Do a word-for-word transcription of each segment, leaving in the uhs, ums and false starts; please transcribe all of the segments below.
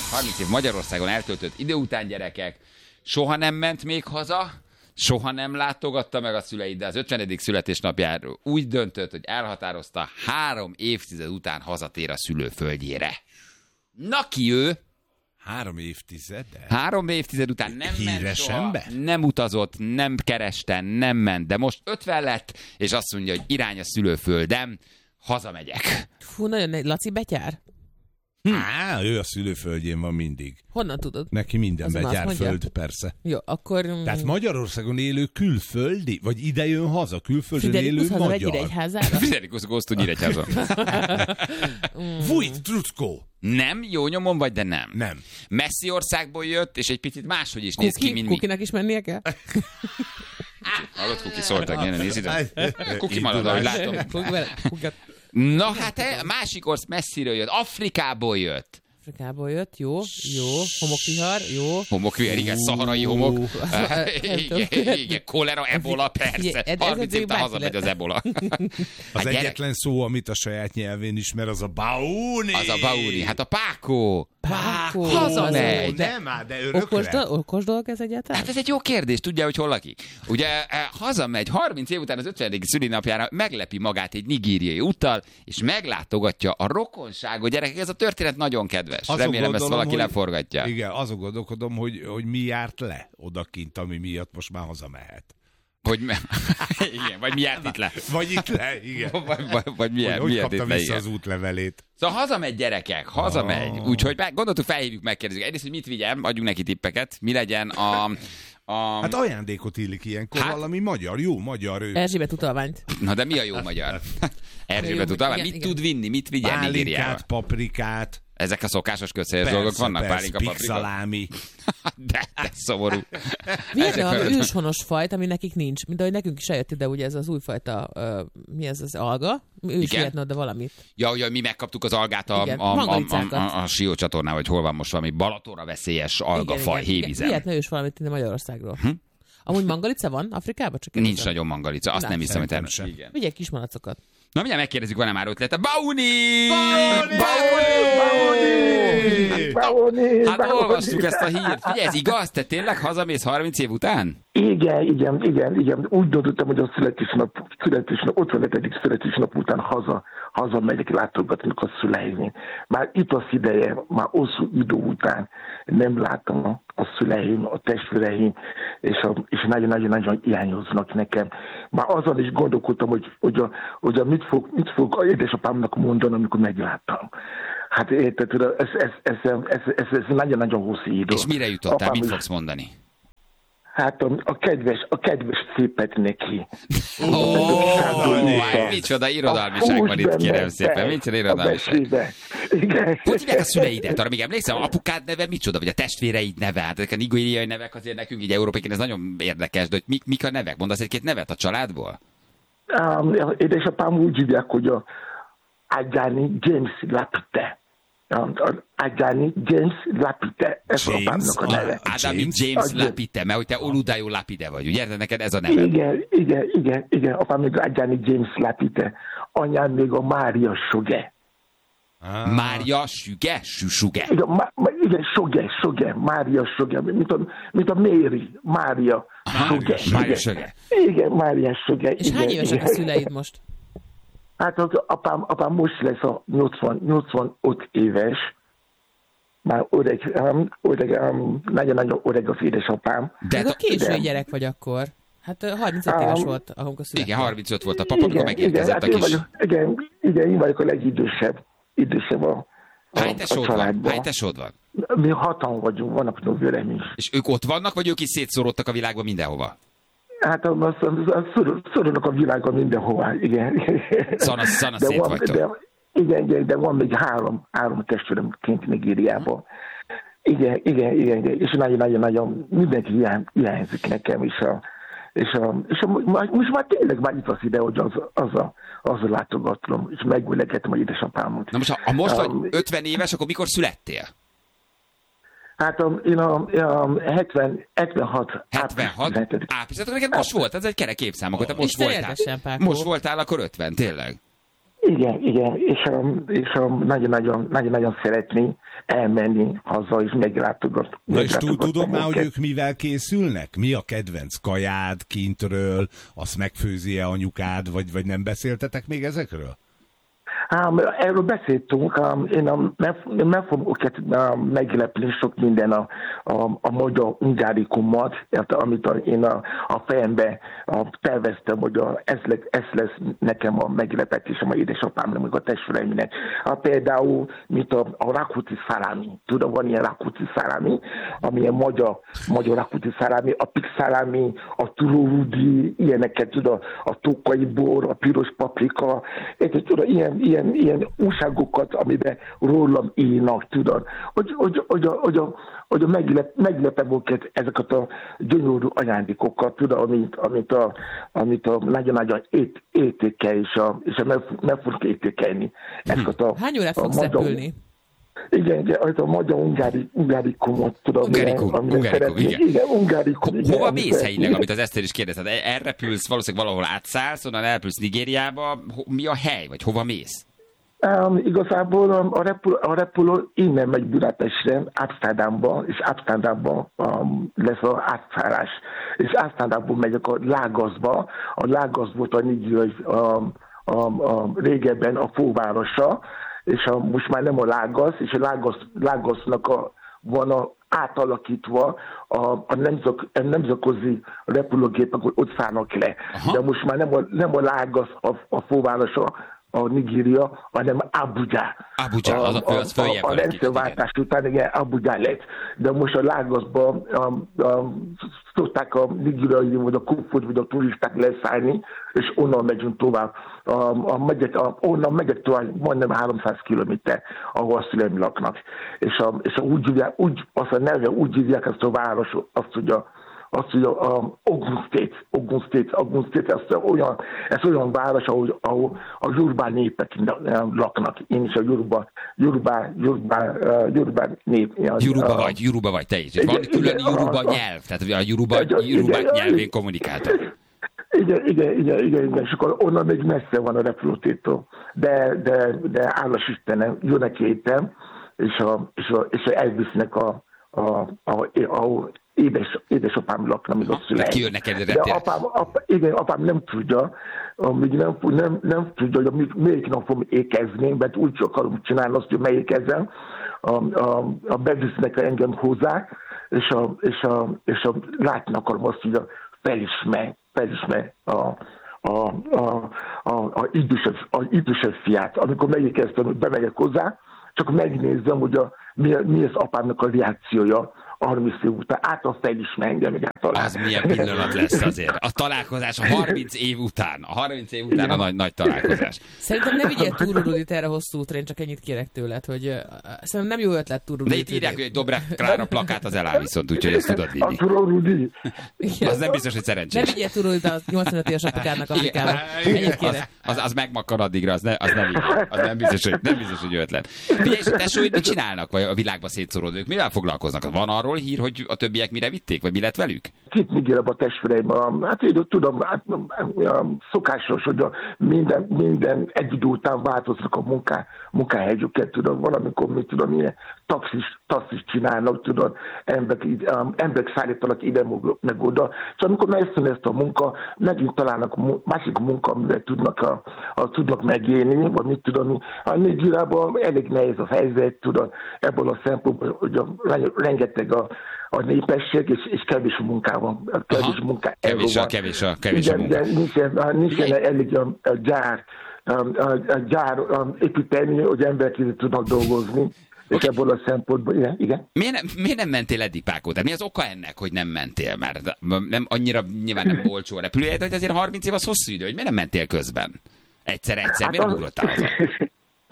harminc év Magyarországon eltöltött idő után, gyerekek, soha nem ment még haza, soha nem látogatta meg a szüleit, de az ötvenedik születésnapjáról úgy döntött, hogy elhatározta, három évtized után hazatér a szülőföldjére. Na ki ő? Három évtized? Három évtized után nem ment Híres soha, ember? nem utazott, nem kereste, nem ment, de most ötven lett, és azt mondja, hogy irány a szülőföldem, hazamegyek. Fú, nagyon nehéz. Laci betyár? Hm. Á, ő a szülőföldjén van mindig. Honnan tudod? Neki minden Azon azt betyár mondja? föld, persze. Jó, akkor... Tehát Magyarországon élő külföldi, vagy ide jön haza, külföldön élő Fidelikus hazamegy magyar. Nyíregyházára? Fidelikus Gosztó Nyíregyháza. Vujt, Trucko! Nem? Jó nyomon vagy, de nem. Nem. Messzi országból jött, és egy picit máshogy is néz ki, Kuki? mint mi. Kukinak is mennie kell? Hallott, Kuki szóltak, gyere, nézd ide. Kuki marad, ahogy látom. Fog vele. Kukat. Na hát, e, másik orsz messziről jött, Afrikából jött. Afrikából jött, jó, jó. Homokvihar, jó. Homokvihar, igen, szaharai homok. igen, tudom. igen, kolera, ebola, persze. Ez- ez harminc év azért után bárki hazamegy az lett. ebola. Az Hát gyere. egyetlen szó, amit a saját nyelvén ismer, az a bauni. Az a bauri, hát a pákó. Pákó. Hazamegy. De- Nem már, de Okos, örökre. do- okos dolog ez egyáltalán? Hát ez egy jó kérdés, tudja, hogy hol lakik. Ugye eh, hazamegy, harminc év után az ötvenedik szülinapjára meglepi magát egy nigériai úttal, és meglátogatja a rokonságot. Gyerekek, ez a történet nagyon kedves. Azon Remélem, ezt gondolom, valaki hogy- leforgatja. Igen, azon gondolkodom, hogy, hogy mi járt le odakint, ami miatt most már hazamehet. Hogy me... igen, vagy mi járt itt le. Vagy itt le, igen. Vagy, vagy, vagy milyen, hogy hogy miért kapta itt le, vissza igen. az útlevelét? Szóval hazamegy, gyerekek, hazamegy. Ah. Úgyhogy meg, gondoltuk, felhívjuk, megkérdezzük. Egyrészt, hogy mit vigyem, adjunk neki tippeket. Mi legyen a... a... Hát ajándékot illik ilyenkor, Hát- valami magyar, jó magyar ő. Erzsébet utalványt. Na de mi a jó magyar? Erzsébet Jó, utána, igen, mit igen. tud vinni, mit vigyen Nigériába? Pálinkát, paprikát, Ezek a szokásos közhelyes dolgok vannak, pálinka, paprika? pixalámi. De, de szomorú. Vietnam Ezek a- őshonos fajt, ami nekik nincs. Mint ahogy nekünk is eljött ide, ugye ez az újfajta, uh, mi ez az alga? Ő is Igen. vihetne oda valamit. Ja, hogy mi megkaptuk az algát a, Igen, a, a, a, mangalicákat. a, a Sió csatornán, vagy hol van most valami Balatonra veszélyes algafaj, hévízem. Vihetne ős valamit innen Magyarországról. Hm? Amúgy mangalica van Afrikában? Csak Nincs kérdezem. nagyon mangalica, azt Na, nem hiszem, hogy szerintem természetesen. sem. Igen. Vigyek kis malacokat. Na mindjárt megkérdezzük, van-e már ötlete. Bauni! Bauni, Hát Bauni. olvassuk ezt a hírt. Figyelj, ez igaz? Te tényleg hazamész harminc év után? Igen, igen, igen, igen. Úgy döntöttem, hogy a születésnap, születésnap, ötvenedik születésnap után haza, haza megyek látogatni a szüleim. Már itt az ideje, már hosszú idő után nem láttam a, a szüleim, a testvéreim, és, a, és nagyon-nagyon-nagyon hiányoznak nekem. Már azon is gondolkodtam, hogy, hogy, a, hogy a mit, fog, mit fog a édesapámnak mondani, amikor megláttam. Hát érted, tudod, ez, ez, ez, ez, ez, ez, ez nagyon-nagyon hosszú idő. És mire jutottál? Apám Mit is- fogsz mondani? Hát a, a kedves, a kedves szépet neki. Ó, hát micsoda irodalmiság van itt, kérem szépen. Micsoda irodalmiság. Igen. Hogy hívják a szüleidet? Arra még emlékszem, apukád neve micsoda, vagy a testvéreid neve? Hát ezek a nigériai nevek azért nekünk így európaiként ez nagyon érdekes, de hogy mik, mik a nevek? Mondasz egy-két nevet a családból? Um, édesapám úgy hívják, hogy a Adjani James Lapite. Um, Adjani James Lapite. Ez James? apámnak a neve. Adami James? James Adjani. Lapide, mert hogy te Oludayo Lapide vagy, ugye? De neked ez a neved. Igen, igen, igen, igen. Apám még Adjani James Lapite. Anyám még a Mária Soge. Ah, Mária Süge? Süsuge. Igen, má, má, igen, Soge, Soge, Mária Soge, mint a, mint a Mary, Mária Soge. Mária Igen. Soge. Igen, Mária Soge. És igen, hány évesek igen. a szüleid most? Hát az apám, apám most lesz a nyolcvan, nyolcvanöt éves. Már öreg, um, öreg um, nagyon-nagyon öreg az édesapám. De Ez a hát a- késői igen. gyerek vagy akkor. Hát ö, harmincöt Um, éves volt, amikor született. igen, harmincöt volt a papa, amikor megérkezett hát a én kis... vagyok, igen, igen, én vagyok a legidősebb, idősebb a, a, Hány a tesód van? családban. Hány tesód van? Mi hatan vagyunk, vannak nővérem is. És ők ott vannak, vagy ők is szétszóródtak a világban mindenhova? Hát az, az, az, szorul- szorulnak a világon mindenhová, igen. Szana- szana De szét van- vagytok. de, igen, igen, de van még három, három testvérem kint Nigériában. Igen, igen, igen, igen, és nagyon-nagyon-nagyon mindenki hiány, hiányzik nekem, és a, és a, és a, most már tényleg már itt az ide, hogy az, az a, az a látogatlom, és megülegetem a édesapámot. Na most, ha, ha most vagy Um, ötven éves, akkor mikor születtél? Hát um, én a, a hetven, hetvenhat, hetvenhat? április Április, akkor neked most volt, ez egy kerek évszám, akkor te most Isten voltál. éltessen, Pákó. Most voltál, akkor ötven, tényleg. Igen, igen, és, és nagyon-nagyon, nagyon-nagyon szeretné elmenni haza, és meglátogatni. Na és tudod már, hogy ők mivel készülnek? Mi a kedvenc kajád kintről? Azt megfőzi-e anyukád, vagy, vagy nem beszéltetek még ezekről? Um, erről beszéltünk, um, én um, meg, meg fogom őket um, meglepni sok minden a, a, a magyar ungárikumot, amit a, én a, a fejembe a, terveztem, hogy a, ez, le, ez lesz nekem a meglepetésem a édesapámnak, meg a testvéreimnek. A, például, mint a, a rakuti szalámi. Tudom, van ilyen rakuti szalámi, ami ilyen magyar, magyar rakuti szalámi, a pik szalámi, a turórudi, ilyeneket, tudom, a tókai bor, a piros paprika, és tudom, ilyen, ilyen Ilyen, ilyen újságokat, amiben rólam írnak, tudod, hogy, hogy, hogy, hogy, hogy meglep, meglepem őket ezeket a gyönyörű ajándékokat, tudod, amit, amit, a, amit a nagyon-nagyon ét, értékel, és, a, és a meg, meg fogok értékelni. A, Hány órát fogsz repülni? Igen, igen, az a magyar ungári, ungárikumot, tudom. Ungárikum, ungárikum, igen. Igen, ungárikum. Ho- hova mész helyileg, amit az Eszter is kérdezett? Elrepülsz, valószínűleg valahol átszállsz, onnan elrepülsz Nigériába. Mi a hely, vagy hova mész? Um, igazából a, repül, a repülő innen megy Budapestre, Amsterdamba, és Amsterdamban um, lesz az átszállás. És Amsterdamból megyek a Lágaszba. A Lágasz volt a nigériai um, um, um, régebben a fővárosa, és a, most már nem a Lágasz, és a Lágasz, Lágasznak a, van a átalakítva a, a, nemzak, a nemzetközi repülőgépek, hogy ott szállnak le. Aha. De most már nem a, nem a Lágasz a, a fővárosa, a Nigéria, hanem Abuja. Abuja, az a fő, az följebb. A, a, a rendszerváltás után igen, Abuja lett. De most a Lágaszban um, um, szokták a nigériai, vagy a kufut, vagy a turisták leszállni, és onnan megyünk tovább. Um, a megyek, a, onnan megyek tovább majdnem háromszáz kilométer, ahol a szüleim laknak. És, a, és a, úgy hívják, úgy, azt a neve, úgy hívják ezt a város, azt, hogy a azt, hogy a, a Ogun State, Ogun State, Ogun State, ez olyan, ez olyan város, ahol, ahol a Yoruba népek laknak. Én is a Yoruba, Yoruba, Yoruba, Yoruba nép. Yoruba vagy, Yoruba vagy, te is. És van külön Yoruba nyelv, tehát a Yoruba, Yoruba nyelvén kommunikáltak. Igen, igen, igen, igen, igen, és akkor onnan még messze van a repülőtétől. De, de, de állas Istenem, jönnek étem, és, a, és, a, és elvisznek a, a, a, a, a Édes, édesapám lakna, még a szüleim. Ki jön neked de apám, apám, igen, apám nem tudja, még nem, nem, nem tudja, hogy melyik nap fogom ékezni, mert úgy akarom csinálni azt, hogy megjékezem, a, a, a bevisznek engem hozzá, és, a, és, a, és a, látni akarom azt, hogy a felismer, felismer a, a, a, a, a, idősebb, a idősebb fiát. Amikor megjékeztem, hogy bemegyek hozzá, csak megnézem, hogy a, mi, mi az apámnak a reakciója, harminc év után, által felismer engem, meg által. Az milyen pillanat lesz azért. A találkozás a harminc év után. A harminc év után a nagy, nagy találkozás. Szerintem ne vigyél túrurudit erre hosszú útra, én csak ennyit kérek tőled, hogy uh, szerintem nem jó ötlet túrurudit. De itt írják, hogy Dobrev Klára plakát az eláll viszont, úgyhogy ezt tudod vinni. A túrurudi. Az nem biztos, hogy szerencsés. Ne vigyél túrurudit a nyolcvanöt éves apukádnak Afrikába. Ennyit kérek. Az, az, az megmakkar addigra, az, ne, az, nem, az nem, biztos, hogy, nem biztos, hogy ötlet. Figyelj, és a tesóid mit csinálnak, vagy a világba szétszóródók? Mivel foglalkoznak? Van arról hír, hogy a többiek mire vitték, vagy mi lett velük? Kit Nigériában a testvéreim, hát én tudom, hát, szokásos, hogy a minden, minden egy idő után változnak a munká, munkáhelyüket, tudom, valamikor, mit tudom, ilyen taxis, taxis csinálnak, tudom, emberek, emberek szállítanak ide, meg oda. És amikor megszűn ezt a munka, megint találnak másik munka, amivel tudnak, a, a, tudnak megélni, vagy mit tudom, a Nigériában elég nehéz a helyzet, tudom, ebből a szempontból, hogy a, rengeteg a a népesség, és, és kevés a munkában. Kevés Aha, munka. Kevés a, kevés a, kevés igen, a munka. Igen, nincsen, nincsen elég a, a gyár, a, a, a gyár a, építeni, hogy emberek tudnak dolgozni. Okay. És ebből a szempontból, igen. igen. Miért, nem, miért nem mentél eddig, Pákó? Tehát mi az oka ennek, hogy nem mentél? Mert nem, annyira nyilván nem olcsó a repülője, de azért harminc év az hosszú idő, hogy miért nem mentél közben? Egyszer-egyszer, hát miért az... ugrottál haza?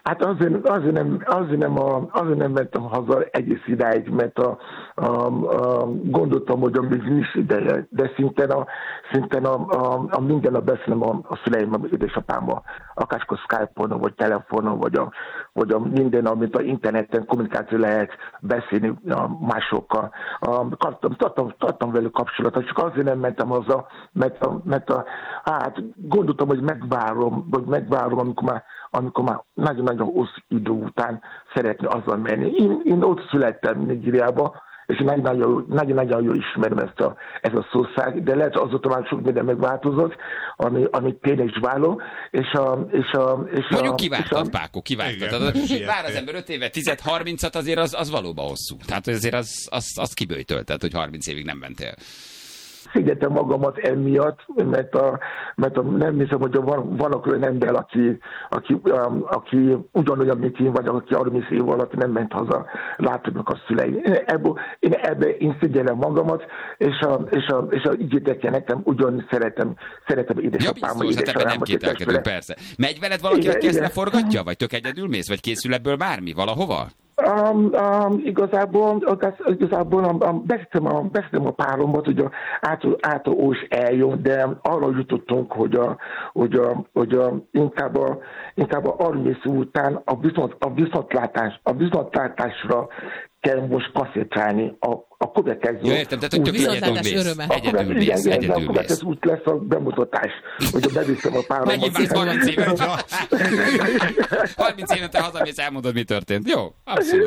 Hát azért, azért, nem, azért, nem a, azért nem mentem haza egész idáig, mert a, a, a, gondoltam, hogy még nincs ideje, de szinten a, szinten a, a, a minden nap beszélem a, a szüleim, a édesapámmal, akárskor Skype-on, vagy telefonon, vagy a, vagy a minden, amit a interneten kommunikáció lehet beszélni a másokkal. Tartam, tartam, tartam velük kapcsolatot, csak azért nem mentem haza, mert, a, mert a, hát gondoltam, hogy megvárom, vagy megvárom, amikor már, amikor már nagyon-nagyon hosszú idő után szeretné azzal menni. Én, én ott születtem Nigériában, és nagyon-nagyon jól ismerem ezt a, ez a szószág, de lehet azóta már sok minden megváltozott, ami, ami tényleg is váló, és a... És a és Mondjuk a, kiváltad, a... Páko, kiváltad. Vár az ember öt évet, tíz-harmincat, azért az, az valóban hosszú. Tehát azért az, az, az kiböjtölted, hogy harminc évig nem mentél. Szigyetem magamat emiatt, mert, a, mert a, nem hiszem, hogy van, vannak olyan ember, aki, aki, um, aki ugyanolyan, mint én vagy, aki harminc év alatt nem ment haza, látodnak a szüleim. Ebből, én ebbe én szigyelem magamat, és a, és a, és a ígétek nekem ugyan szeretem, szeretem édesapámat. Ja, biztos, hát ebben nem kételkedünk, persze. Megy veled valaki, aki ezt leforgatja, vagy tök egyedül mész, vagy készül ebből bármi valahova? Um, um, igazából, igazából um, beszéltem, a, beszéltem a párommat, hogy a által Ós eljön, de arra jutottunk, hogy, a, hogy, a, hogy a, inkább, a, inkább a harminc után a, viszont, a, viszontlátás, a viszontlátásra kell most koncentrálni a, a következő. Ja, értem, tehát hogy tök egyedül mész. Egyedül mész, egyedül mész. A következő út lesz a bemutatás, hogy beviszem a páromat. Megint vársz harminc évet. harminc évente hazamész, elmondod, mi történt. Jó, abszolút.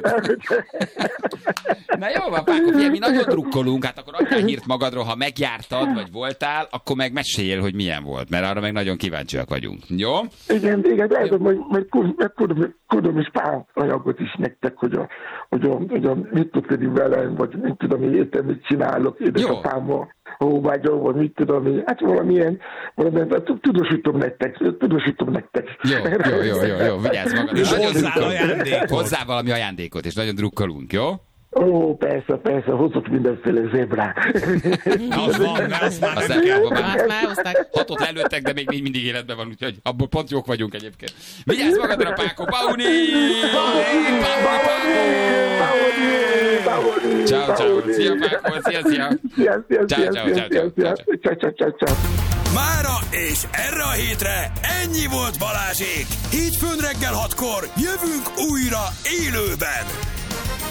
Na jó van, Páko, mi nagyon drukkolunk, hát akkor adjál hírt magadról, ha megjártad, vagy voltál, akkor meg meséljél, hogy milyen volt, mert arra meg nagyon kíváncsiak vagyunk. Jó? Igen, igen, de majd, majd küldöm is pár anyagot is nektek, hogy a, hogy a, hogy a mit tudni velem, vagy mit tudom, én értem, mit csinálok édesapámmal, hol vagyok, vagy mit tudom én, hát valamilyen, valamilyen, tudósítom nektek, tudósítom nektek. Jó, jó, jó, jó, jó, vigyázz magad. És hozzá ajándékot. Hozzá valami ajándékot, és nagyon drukkolunk, jó? Ó, persze, persze, hozok mindenféle zébrát. Az van, azt már Azt nem kell. Hát már hozták. Hatot lelőttek, de még mindig életben van, úgyhogy abból pont jók vagyunk egyébként. Vigyázz magadra, Páko! Pauni! Pauni, Ciao, ciao. Szia, Páko! Szia, szia! Szia, szia, Ciao, ciao, ciao, ciao, ciao. Ciao, ciao, ciao, ciao. Mára és erre a hétre ennyi volt Balázsék. Hétfőn reggel hatkor jövünk újra élőben.